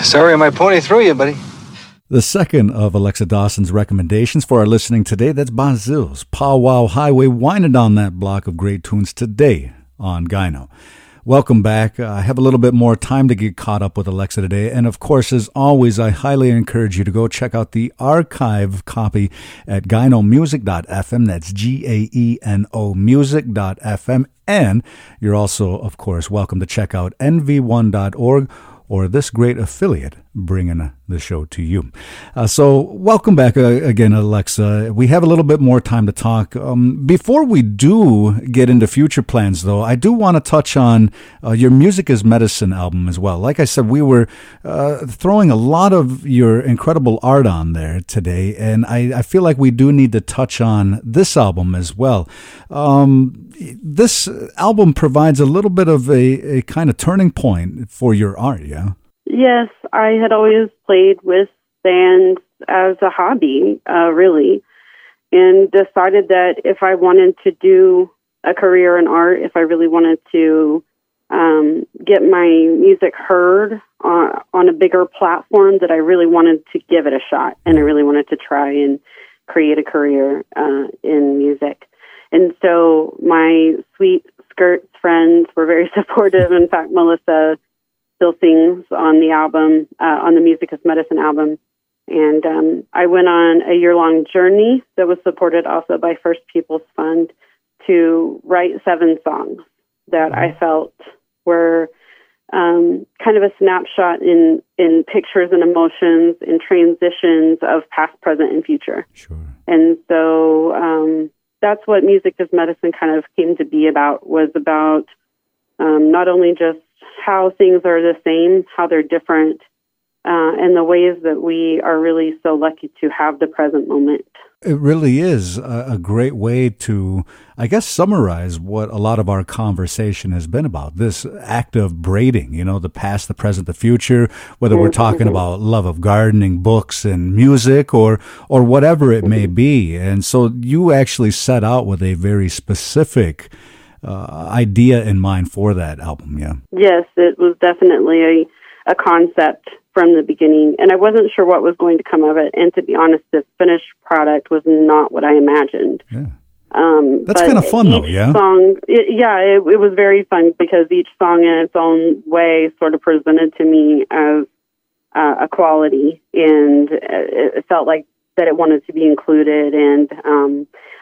Sorry my pony threw you, buddy. The second of Alexa Dawson's recommendations for our listening today, that's Bazille's Pow Wow Highway, winding down that block of great tunes today on Gyno. Welcome back. I have a little bit more time to get caught up with Alexa today. And of course, as always, I highly encourage you to go check out the archive copy at gynomusic.fm. That's GAENO music.fm. And you're also, of course, welcome to check out nv1.org or this great affiliate bringing the show to you. So welcome back again, Alexa. We have a little bit more time to talk. Before we do get into future plans, though, I do want to touch on your Music is Medicine album as well. Like I said, we were throwing a lot of your incredible art on there today, and I feel like we do need to touch on this album as well. This album provides a little bit of a kind of turning point for your art, yeah? Yes, I had always played with bands as a hobby, really, and decided that if I wanted to do a career in art, if I really wanted to get my music heard on a bigger platform, that I really wanted to give it a shot, and I really wanted to try and create a career in music. And so my Sweet Skirts friends were very supportive. In fact, Melissa still sings on the album, on the Music is Medicine album. And I went on a year-long journey that was supported also by First People's Fund to write 7 songs that I felt were kind of a snapshot in pictures and emotions and transitions of past, present, and future. Sure. And so that's what Music is Medicine kind of came to be about, was about not only just how things are the same, how they're different, and the ways that we are really so lucky to have the present moment. It really is a great way to, I guess, summarize what a lot of our conversation has been about, this act of braiding, you know, the past, the present, the future, whether we're talking about love of gardening, books, and music, or whatever it may be. And so you actually set out with a very specific idea in mind for that album, yeah? Yes, it was definitely a concept from the beginning, and I wasn't sure what was going to come of it. And to be honest, the finished product was not what I imagined. Yeah. That's kind of fun, though, yeah? It was very fun because each song in its own way sort of presented to me as a quality, and it felt like that it wanted to be included. And